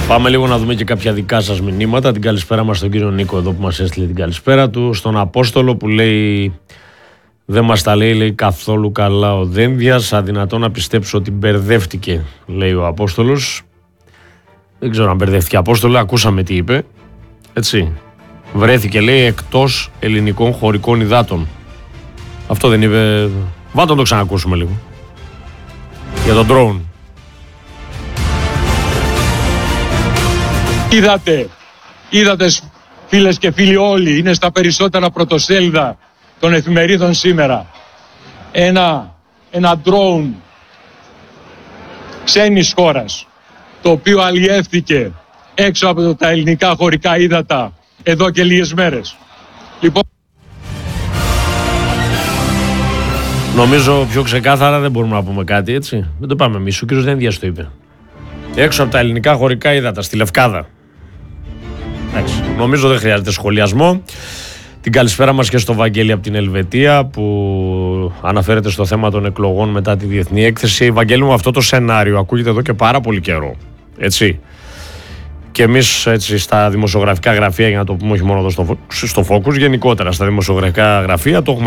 Πάμε λίγο να δούμε και κάποια δικά σας μηνύματα. Την καλησπέρα μας στον κύριο Νίκο εδώ που μας έστειλε την καλησπέρα του. Στον Απόστολο που λέει δεν μας τα λέει καθόλου καλά ο Δένδιας. Αδυνατό να πιστέψω ότι μπερδεύτηκε, λέει ο Απόστολος. Δεν ξέρω αν μπερδεύτηκε Απόστολο, ακούσαμε τι είπε. Έτσι. Βρέθηκε, λέει, εκτός ελληνικών χωρικών υδάτων. Αυτό δεν είπε. Βάτω να το ξανακούσουμε λίγο. Για τον drone. Είδατε φίλες και φίλοι όλοι, είναι στα περισσότερα πρωτοσέλιδα των εφημερίδων σήμερα. Ένα drone ξένης χώρας, το οποίο αλλιεύθηκε έξω από τα ελληνικά χωρικά ύδατα εδώ και λίγες μέρες. Λοιπόν, νομίζω πιο ξεκάθαρα δεν μπορούμε να πούμε κάτι, έτσι. Δεν το πάμε εμείς, ο κύριος Δένδιας το είπε. Έξω από τα ελληνικά χωρικά ύδατα, στη Λευκάδα. Εντάξει, νομίζω δεν χρειάζεται σχολιασμό. Την καλησπέρα μας και στο Βαγγέλη από την Ελβετία που αναφέρεται στο θέμα των εκλογών μετά τη διεθνή έκθεση. Βαγγέλη μου, αυτό το σενάριο ακούγεται εδώ και πάρα πολύ καιρό. Έτσι. Και εμείς έτσι στα δημοσιογραφικά γραφεία, για να το πούμε όχι μόνο εδώ στο Focus, γενικότερα στα δημοσιογραφικά γραφεία το έχουμε